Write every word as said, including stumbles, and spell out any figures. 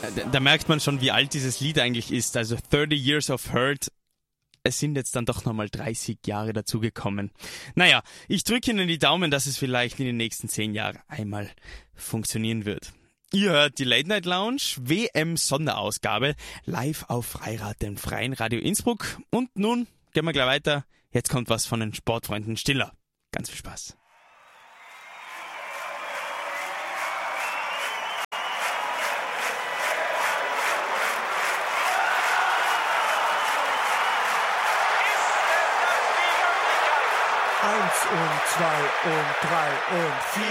da, da merkt man schon, wie alt dieses Lied eigentlich ist. Also thirty Years of Hurt. Es sind jetzt dann doch nochmal dreißig Jahre dazugekommen. Naja, ich drücke Ihnen die Daumen, dass es vielleicht in den nächsten zehn Jahren einmal funktionieren wird. Ihr hört die Late Night Lounge, W M-Sonderausgabe, live auf Freirad, dem Freien Radio Innsbruck. Und nun gehen wir gleich weiter. Jetzt kommt was von den Sportfreunden Stiller. Ganz viel Spaß. Eins und zwei und drei und vier.